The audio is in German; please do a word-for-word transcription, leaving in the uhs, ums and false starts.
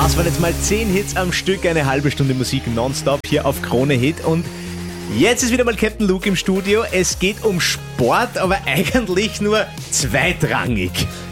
Das waren jetzt mal zehn Hits am Stück, eine halbe Stunde Musik nonstop hier auf Krone Hit. Und jetzt ist wieder mal Captain Luke im Studio. Es geht um Sport, aber eigentlich nur zweitrangig.